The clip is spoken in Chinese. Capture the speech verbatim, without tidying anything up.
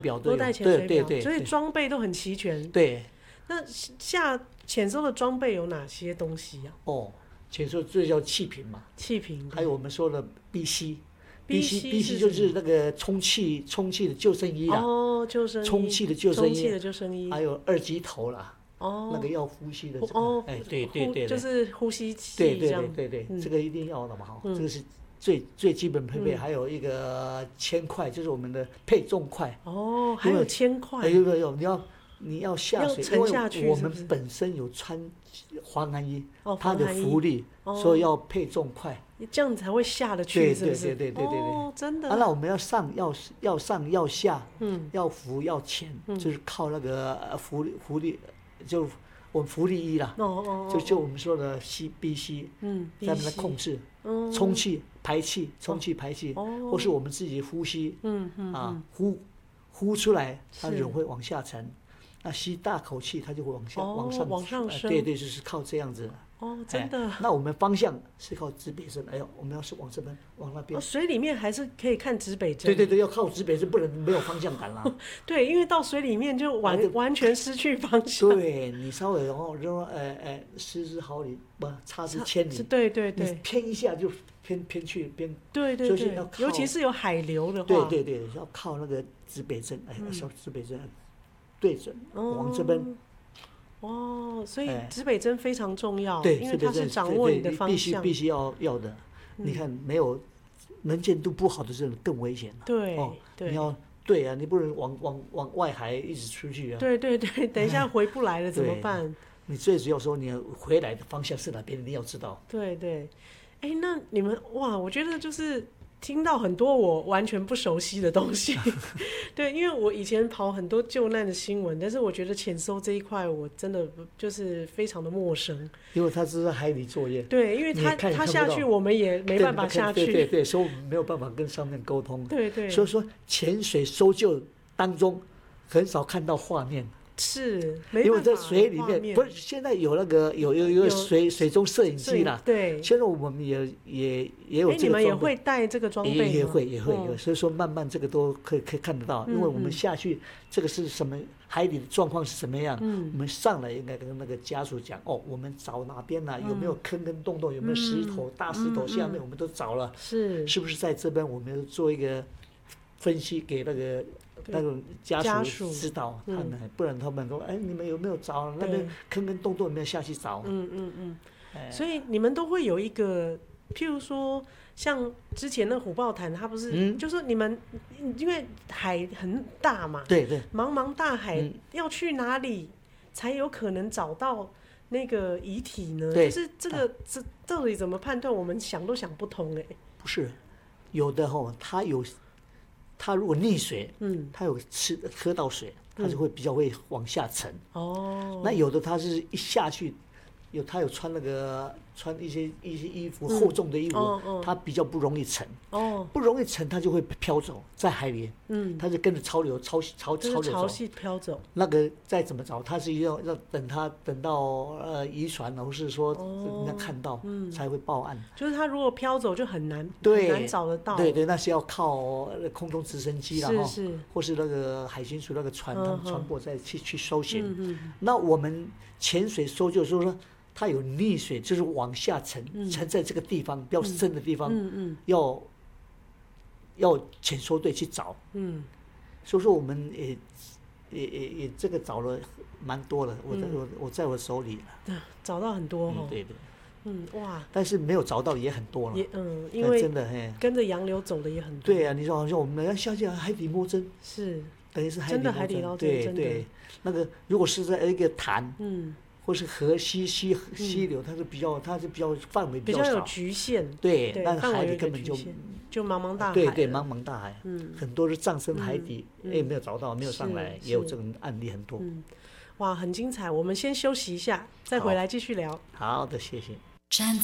表都有， 都带潜水表， 对对对， 所以装备都很齐全。 对。 那下潜搜的装备有哪些东西啊？ 哦，潜搜这叫气瓶嘛， 气瓶， 还有我们说的 B C。B C C 就是那个充气充气的救生衣啦， 哦，救生衣， 充气的救生衣， 充气的救生衣， 还有二级头啦， 哦， 那个要呼吸的， 哦， 哎，对对对， 就是呼吸器， 对对对对对，这个一定要的嘛，哈，这个是最最基本配备，还有一个铅块，就是我们的配重块， 哦，还有铅块， 有有有，你要你要下水， 沉下去， 我们本身有穿防寒衣，它的浮力，所以要配重块。 这样才会下得去，是不是？ 对对对对对对， 哦，真的。 啊，那我们要上要要上要下，嗯，要浮要潜，就是靠那个浮力浮力，就我们浮力衣啦，哦哦，就就我们说的 C B C， 嗯，在那控制，充气排气，充气排气，或是我们自己呼吸，嗯嗯，啊呼呼出来，它人会往下沉，那吸大口气，它就会往下往上往上升， 对对，就是靠这样子。 哦，真的、 哎。那我们方向是靠指北针，哎呦，我们要是往这边，往那边。 哦，水里面还是可以看指北针。 对对对，要靠指北针，不能没有方向感啦。 对，因为到水里面就完、啊、完全失去方向。 对，你稍微然后然后呃呃失之毫厘，不差之千里。 对对对。 你偏一下就偏偏去偏。 对对对。尤其是有海流的话。 对对对，要靠那个指北针，哎，小指北针对准，往这边。 哦，所以指北针非常重要， 对， 因为它是掌握你的方向， 必须必须要要的。你看，没有能见度不好的时候更危险。 对， 你要对啊，你不能往往往外海一直出去啊。 对对对，等一下回不来了怎么办？ 你最主要说你回来的方向是哪边，你要知道。 对对，哎，那你们哇，我觉得就是。听到很多我完全不熟悉的东西，对，因为我以前跑很多救难的新闻，但是我觉得潜搜这一块我真的就是非常的陌生， 因为它是在海里作业， 对，因为它它下去我们也没办法下去， 对对对，所以我们没有办法跟上面沟通， 对对， 所以说潜水搜救当中很少看到画面。 是， 因为在水里面，不是现在有那个有有有水水中摄影机啦。 对， 现在我们也也也有这个装备。 你们也会带这个装备吗？ 也会也会有，所以说慢慢这个都可以可以看得到，因为我们下去这个是什么海底的状况是什么样，我们上来应该跟那个家属讲哦，我们找哪边呢？有没有坑跟洞洞？有没有石头？大石头下面我们都找了， 是是不是在这边我们做一个分析给那个。那种家属知道他们，不然他们说：“哎，你们有没有找那边坑跟洞洞有没有下去找？” 嗯嗯嗯。所以你们都会有一个，譬如说，像之前那虎豹潭，它不是，就是你们因为海很大嘛， 对对， 茫茫大海，要去哪里才有可能找到那个遗体呢？就是这个这到底怎么判断？我们想都想不通哎。 不是，有的吼，它有。它如果溺水，嗯，它有吃喝到水，它就会比较会往下沉。哦，那有的它是一下去，有它有穿那个穿一些一些衣服、嗯、厚重的衣服，哦哦、它比较不容易沉。哦，不容易沉，它就会飘走在海里。嗯，它就跟着潮流潮潮潮流走。 潮汐飘走。 那个再怎么找，它是要要等它等到呃渔船，或是说人家看到、哦嗯、才会报案。 就是它如果飘走就很难对很难找得到。 对对，那是要靠空中直升机啦， 是是， 或是那个海巡署那个船，他们船舶再去去搜寻。嗯嗯。那我们潜水搜救就是说。它有溺水，就是往下沉，嗯、沉在这个地方比较深的地方，嗯嗯、要要潜搜队去找。嗯，所以说我们也也也也这个找了蛮多的，我在、嗯、我我在我手里了， 找到很多哦。 嗯、对对。 嗯哇， 但是没有找到也很多了。 也嗯，因为真的嘿， 跟着洋流走的也很多。 对啊，你说好像我们要下去海底摸针， 是等于是海底摸针。 真的海底捞针， 对对，那个如果是在一个潭，嗯。或是河溪溪溪流，它是比较，它是比较范围比较少， 比较有局限。 对，但海里根本就就茫茫大海。 对对，茫茫大海，嗯，很多是葬身海底，哎，没有找到，没有上来，也有这种案例很多。 嗯，哇，很精彩。我们先休息一下，再回来继续聊。 好的，谢谢。